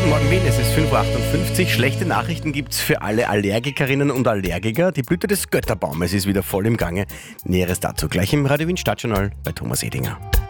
Guten Morgen Wien, es ist 5.58 Uhr. Schlechte Nachrichten gibt's für alle Allergikerinnen und Allergiker. Die Blüte des Götterbaumes ist wieder voll im Gange. Näheres dazu gleich im Radio Wien Stadtjournal bei Thomas Edinger.